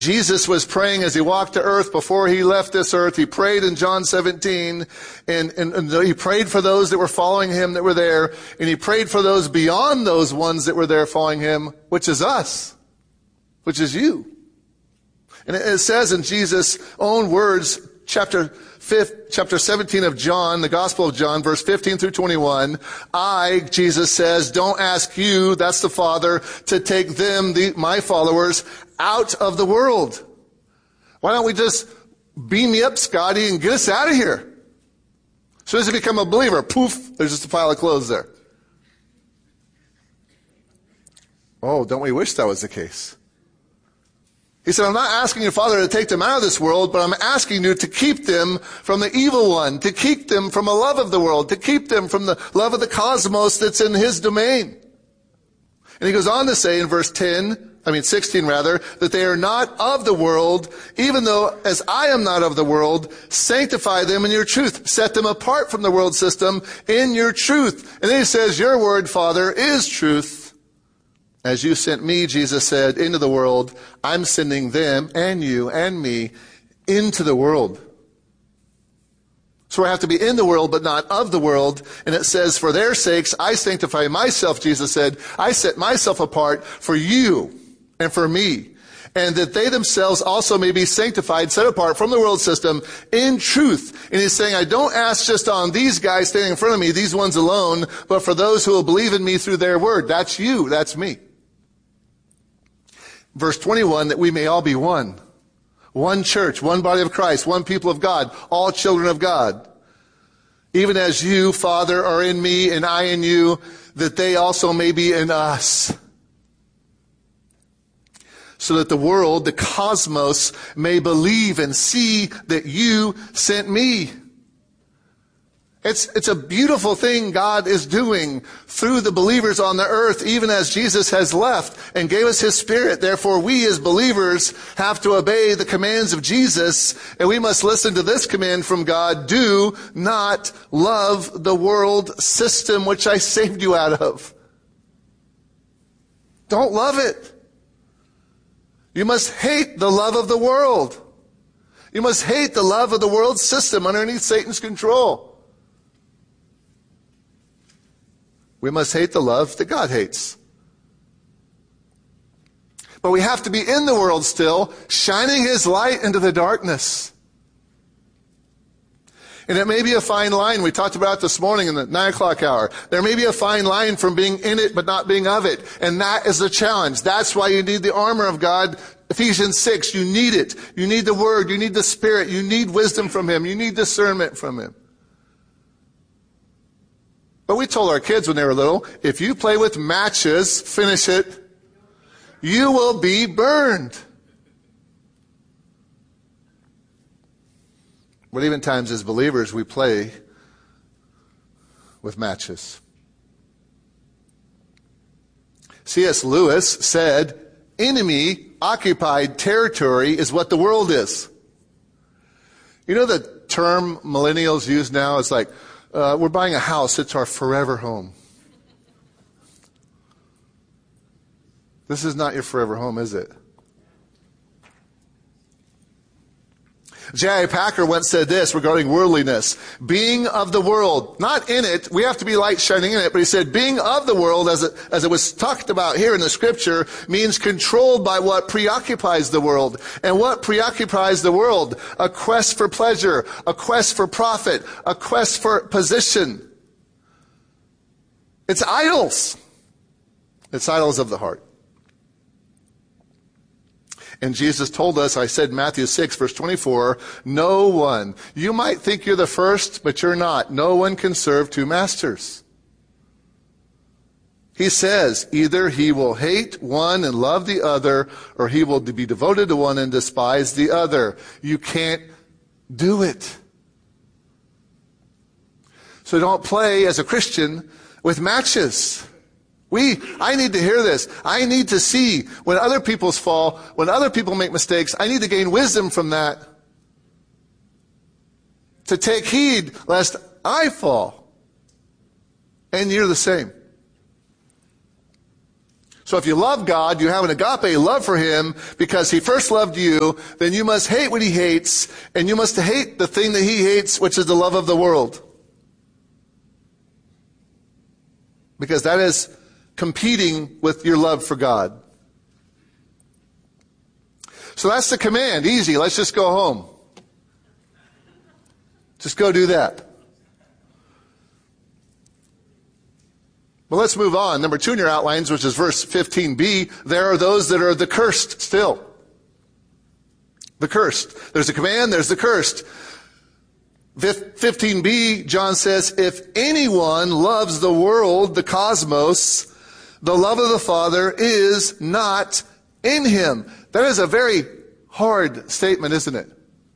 Jesus was praying as he walked to earth before he left this earth. He prayed in John 17, and he prayed for those that were following him that were there, and he prayed for those beyond those ones that were there following him, which is us, which is you. And it says in Jesus' own words, chapter 17 of John, the Gospel of John, verse 15 through 21, I, Jesus says, don't ask you, that's the Father, to take them, my followers, out of the world. Why don't we just beam me up, Scotty, and get us out of here? As soon as you become a believer, poof, there's just a pile of clothes there. Oh, don't we wish that was the case? He said, I'm not asking your Father to take them out of this world, but I'm asking you to keep them from the evil one, to keep them from a love of the world, to keep them from the love of the cosmos that's in his domain. And he goes on to say in verse 16 that they are not of the world, even though as I am not of the world, sanctify them in your truth. Set them apart from the world system in your truth. And then he says, your word, Father, is truth. As you sent me, Jesus said, into the world, I'm sending them and you and me into the world. So I have to be in the world, but not of the world. And it says, for their sakes, I sanctify myself, Jesus said. I set myself apart for you and for me. And that they themselves also may be sanctified, set apart from the world system in truth. And he's saying, I don't ask just on these guys standing in front of me, these ones alone, but for those who will believe in me through their word. That's you. That's me. Verse 21, that we may all be one. One church, one body of Christ, one people of God, all children of God. Even as you, Father, are in me and I in you, that they also may be in us. So that the world, the cosmos, may believe and see that you sent me. It's a beautiful thing God is doing through the believers on the earth, even as Jesus has left and gave us his Spirit. Therefore, we as believers have to obey the commands of Jesus, and we must listen to this command from God: do not love the world system which I saved you out of. Don't love it. You must hate the love of the world. You must hate the love of the world system underneath Satan's control. We must hate the love that God hates. But we have to be in the world still, shining his light into the darkness. And it may be a fine line. We talked about it this morning in the 9 o'clock hour. There may be a fine line from being in it but not being of it. And that is the challenge. That's why you need the armor of God. Ephesians 6, you need it. You need the Word. You need the Spirit. You need wisdom from him. You need discernment from him. But we told our kids when they were little, if you play with matches, finish it, you will be burned. But even times as believers, we play with matches. C.S. Lewis said, enemy-occupied territory is what the world is. You know the term millennials use now? It's like, we're buying a house, it's our forever home. This is not your forever home, is it? J.I. Packer once said this regarding worldliness: being of the world, not in it, we have to be light shining in it, but he said being of the world, as it was talked about here in the scripture, means controlled by what preoccupies the world. And what preoccupies the world? A quest for pleasure, a quest for profit, a quest for position. It's idols. It's idols of the heart. And Jesus told us, I said Matthew 6, verse 24, no one, you might think you're the first, but you're not. No one can serve two masters. He says, either he will hate one and love the other, or he will be devoted to one and despise the other. You can't do it. So don't play as a Christian with matches. I need to hear this. I need to see when other people fall, when other people make mistakes. I need to gain wisdom from that. To take heed lest I fall. And you're the same. So if you love God, you have an agape love for him because he first loved you, then you must hate what he hates, and you must hate the thing that he hates, which is the love of the world. Because that is competing with your love for God. So that's the command. Easy. Let's just go home. Just go do that. Well, let's move on. Number 2 in your outlines, which is verse 15b, there are those that are the cursed still. The cursed. There's a command, there's the cursed. 15b, John says, if anyone loves the world, the cosmos, the love of the Father is not in him. That is a very hard statement, isn't it?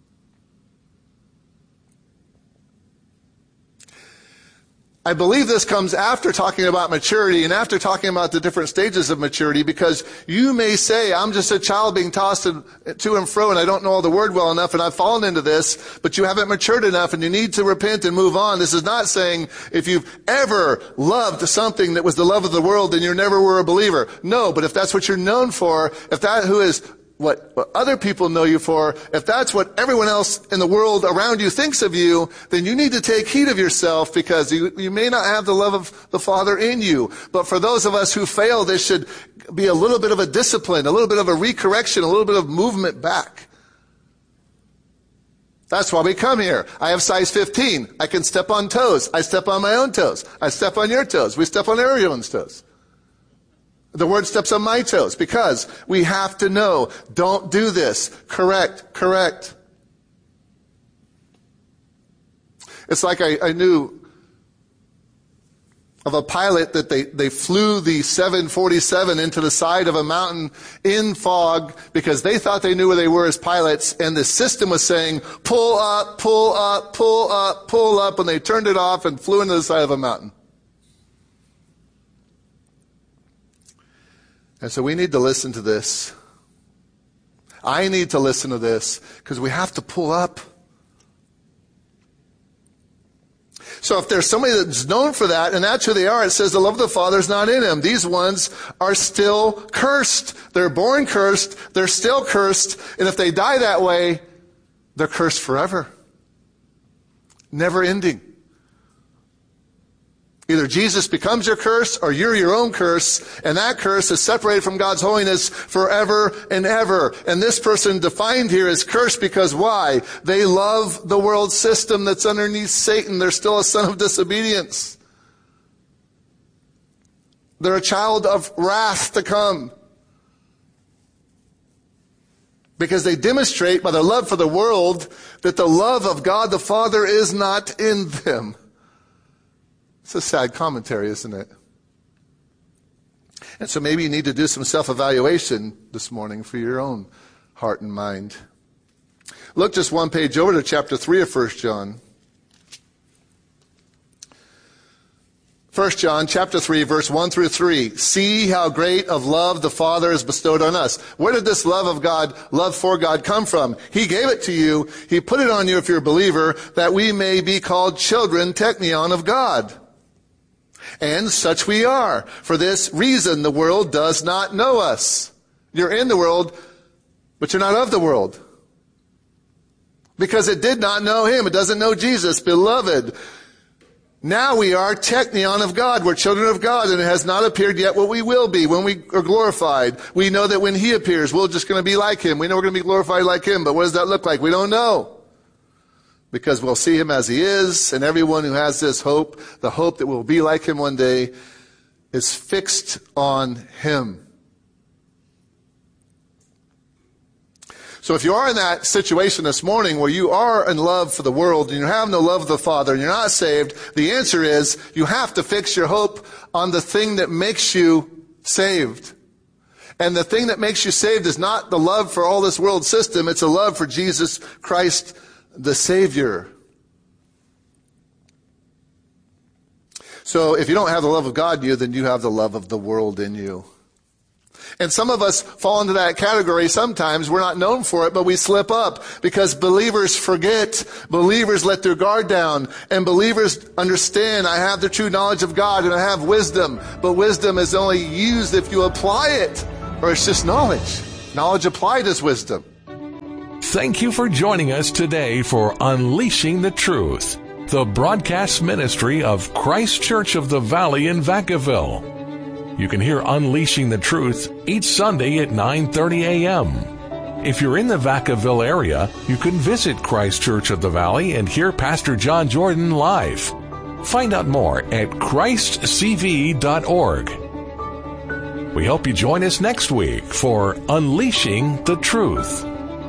I believe this comes after talking about maturity and after talking about the different stages of maturity, because you may say, I'm just a child being tossed to and fro and I don't know all the word well enough and I've fallen into this, but you haven't matured enough and you need to repent and move on. This is not saying if you've ever loved something that was the love of the world, then you never were a believer. No, but if that's what you're known for, if that who is what other people know you for, if that's what everyone else in the world around you thinks of you, then you need to take heed of yourself, because you may not have the love of the Father in you. But for those of us who fail, there should be a little bit of a discipline, a little bit of a recorrection, a little bit of movement back. That's why we come here. I have size 15. I can step on toes. I step on my own toes. I step on your toes. We step on everyone's toes. The word steps on my toes, because we have to know, don't do this. Correct. It's like I knew of a pilot that they flew the 747 into the side of a mountain in fog because they thought they knew where they were as pilots, and the system was saying, pull up, pull up, pull up, pull up, and they turned it off and flew into the side of a mountain. And so we need to listen to this. I need to listen to this, because we have to pull up. So if there's somebody that's known for that, and that's who they are, it says the love of the Father is not in him. These ones are still cursed. They're born cursed. They're still cursed. And if they die that way, they're cursed forever. Never ending. Either Jesus becomes your curse or you're your own curse, and that curse is separated from God's holiness forever and ever. And this person defined here is cursed because why? They love the world system that's underneath Satan. They're still a son of disobedience. They're a child of wrath to come, because they demonstrate by their love for the world that the love of God the Father is not in them. It's a sad commentary, isn't it? And so maybe you need to do some self-evaluation this morning for your own heart and mind. Look just one page over to chapter 3 of 1 John. 1 John chapter 3, verse 1 through 3. See how great of love the Father has bestowed on us. Where did this love of God, love for God, come from? He gave it to you. He put it on you if you're a believer, that we may be called children, teknion, of God. And such we are. For this reason, the world does not know us. You're in the world, but you're not of the world. Because it did not know him. It doesn't know Jesus. Beloved, now we are teknion of God. We're children of God, and it has not appeared yet what we will be when we are glorified. We know that when he appears, we're just going to be like him. We know we're going to be glorified like him, but what does that look like? We don't know. Because we'll see him as he is, and everyone who has this hope, the hope that we'll be like him one day, is fixed on him. So if you are in that situation this morning where you are in love for the world and you have no love of the Father and you're not saved, the answer is you have to fix your hope on the thing that makes you saved. And the thing that makes you saved is not the love for all this world system, it's a love for Jesus Christ, the Savior. So if you don't have the love of God in you, then you have the love of the world in you. And some of us fall into that category sometimes. We're not known for it, but we slip up because believers forget. Believers let their guard down. And believers understand, I have the true knowledge of God and I have wisdom. But wisdom is only used if you apply it, or it's just knowledge. Knowledge applied is wisdom. Thank you for joining us today for Unleashing the Truth, the broadcast ministry of Christ Church of the Valley in Vacaville. You can hear Unleashing the Truth each Sunday at 9:30 a.m. If you're in the Vacaville area, you can visit Christ Church of the Valley and hear Pastor John Jordan live. Find out more at christcv.org. We hope you join us next week for Unleashing the Truth.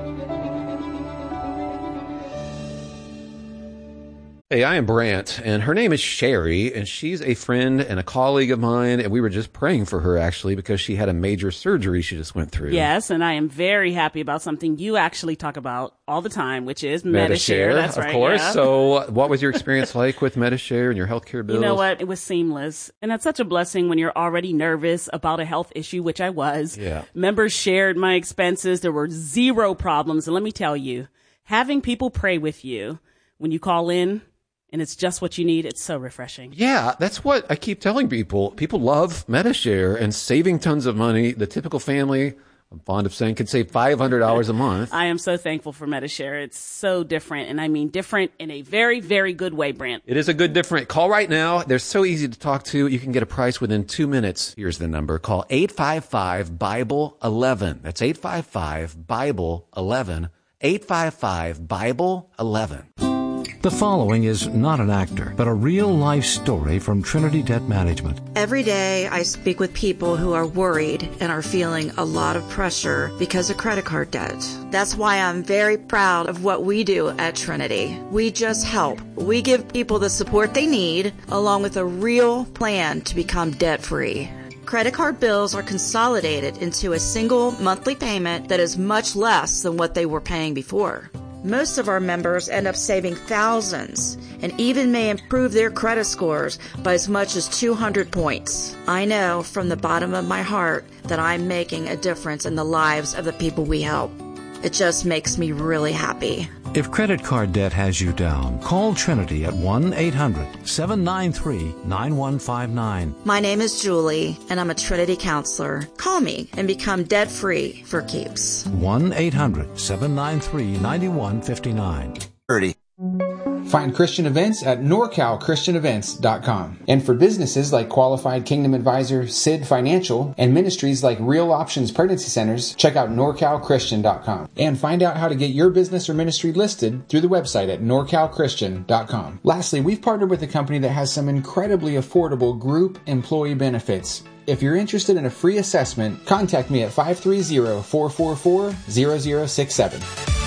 Hey, I am Brant, and her name is Sherry, and she's a friend and a colleague of mine, and we were just praying for her, actually, because she had a major surgery she just went through. Yes, and I am very happy about something you actually talk about all the time, which is Medi-Share. That's right, of course. Yeah. So what was your experience like with Medi-Share and your healthcare bills? You know what? It was seamless. And it's such a blessing when you're already nervous about a health issue, which I was. Yeah. Members shared my expenses. There were zero problems. And let me tell you, having people pray with you when you call in, and it's just what you need, it's so refreshing. Yeah, that's what I keep telling people. People love Medi-Share and saving tons of money. The typical family, I'm fond of saying, could save $500 a month. I am so thankful for Medi-Share. It's so different, and I mean different in a very, very good way, Brant. It is a good different. Call right now. They're so easy to talk to. You can get a price within 2 minutes. Here's the number. Call 855-BIBLE-11. That's 855-BIBLE-11. 855-BIBLE-11. The following is not an actor, but a real-life story from Trinity Debt Management. Every day I speak with people who are worried and are feeling a lot of pressure because of credit card debt. That's why I'm very proud of what we do at Trinity. We just help. We give people the support they need, along with a real plan to become debt-free. Credit card bills are consolidated into a single monthly payment that is much less than what they were paying before. Most of our members end up saving thousands and even may improve their credit scores by as much as 200 points. I know from the bottom of my heart that I'm making a difference in the lives of the people we help. It just makes me really happy. If credit card debt has you down, call Trinity at 1-800-793-9159. My name is Julie, and I'm a Trinity counselor. Call me and become debt-free for keeps. 1-800-793-9159. 30. Find Christian events at NorCalChristianEvents.com. And for businesses like Qualified Kingdom Advisor, Sid Financial, and ministries like Real Options Pregnancy Centers, check out NorCalChristian.com. And find out how to get your business or ministry listed through the website at NorCalChristian.com. Lastly, we've partnered with a company that has some incredibly affordable group employee benefits. If you're interested in a free assessment, contact me at 530-444-0067.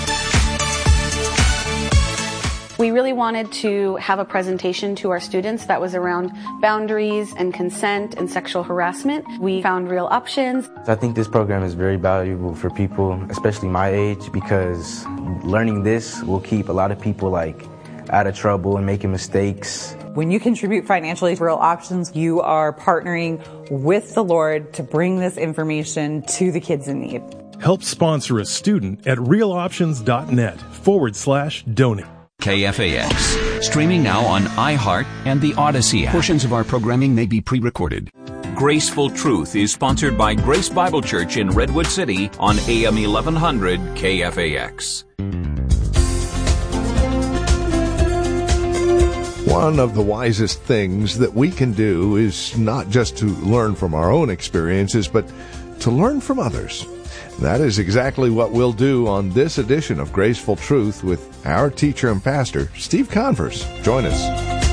We really wanted to have a presentation to our students that was around boundaries and consent and sexual harassment. We found Real Options. I think this program is very valuable for people, especially my age, because learning this will keep a lot of people out of trouble and making mistakes. When you contribute financially to Real Options, you are partnering with the Lord to bring this information to the kids in need. Help sponsor a student at realoptions.net/donate. KFAX. Streaming now on iHeart and the Odyssey app. Portions of our programming may be pre-recorded. Graceful Truth is sponsored by Grace Bible Church in Redwood City on AM 1100 KFAX. One of the wisest things that we can do is not just to learn from our own experiences, but to learn from others. That is exactly what we'll do on this edition of Graceful Truth with our teacher and pastor, Steve Converse. Join us.